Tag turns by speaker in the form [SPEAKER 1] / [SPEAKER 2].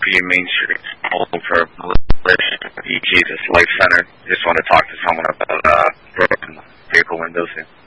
[SPEAKER 1] Union Main Street, home for the Jesus Life Center. Just want to talk to someone about broken vehicle windows here.